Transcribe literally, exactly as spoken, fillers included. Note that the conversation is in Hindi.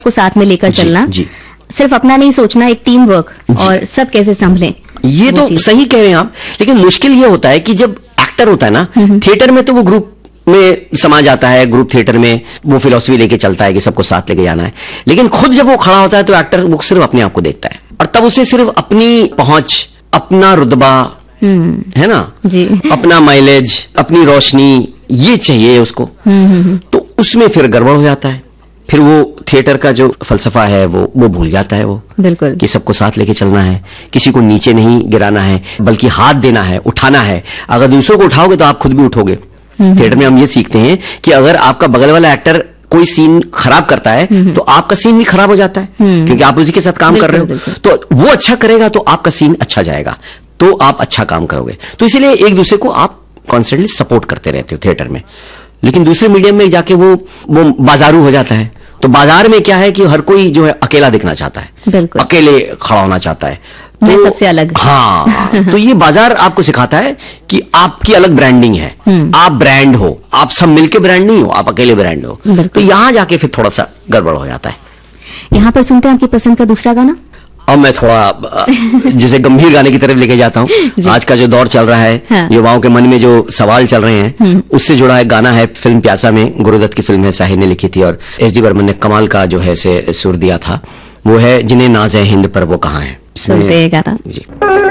को साथ में लेकर चलना, जी, सिर्फ अपना नहीं सोचना, एक टीम वर्क और सब कैसे संभले। ये तो सही कह रहे हैं आप, लेकिन मुश्किल ये होता है कि जब एक्टर होता है ना थिएटर में, तो वो ग्रुप में समा जाता है, ग्रुप थिएटर में वो फिलॉसफी लेके चलता है कि सबको साथ लेके जाना है, लेकिन खुद जब वो खड़ा होता है तो एक्टर वो सिर्फ अपने आप को देखता है और तब उसे सिर्फ अपनी पहुंच, अपना रुतबा है ना जी, अपना माइलेज, अपनी रोशनी, ये चाहिए उसको। तो उसमें फिर गड़बड़ हो जाता है, फिर वो थिएटर का जो फलसफा है वो वो भूल जाता है वो, बिल्कुल, कि सबको साथ लेके चलना है, किसी को नीचे नहीं गिराना है, बल्कि हाथ देना है, उठाना है। अगर दूसरों को उठाओगे तो आप खुद भी उठोगे। थिएटर में हम ये सीखते हैं कि अगर आपका बगल वाला एक्टर कोई सीन खराब करता है तो आपका सीन भी खराब हो जाता है, क्योंकि आप उसी के साथ काम कर रहे हो। तो वो अच्छा करेगा तो आपका सीन अच्छा जाएगा, तो आप अच्छा काम करोगे। तो इसीलिए एक दूसरे को आप कॉन्स्टेंटली सपोर्ट करते रहते हो थिएटर में। लेकिन दूसरे मीडियम में जाके वो वो बाजारू हो जाता है। तो बाजार में क्या है कि हर कोई जो है अकेला दिखना चाहता है, अकेले खड़ा होना चाहता है, मैं तो, सबसे अलग। हाँ तो ये बाजार आपको सिखाता है कि आपकी अलग ब्रांडिंग है, आप ब्रांड हो, आप सब मिलके ब्रांड नहीं हो, आप अकेले ब्रांड हो। तो यहां जाके फिर थोड़ा सा गड़बड़ हो जाता है। यहाँ पर सुनते हैं आपकी पसंद का दूसरा गाना। अब मैं थोड़ा जैसे गंभीर गाने की तरफ लेके जाता हूँ। आज का जो दौर चल रहा है, हाँ। युवाओं के मन में जो सवाल चल रहे हैं, उससे जुड़ा एक गाना है, फिल्म प्यासा में, गुरुदत्त की फिल्म है, साहिर ने लिखी थी और एस डी बर्मन ने कमाल का जो है से सुर दिया था। वो है जिन्हें नाज है हिंद पर वो कहाँ है। सुनते हैं गाना जी।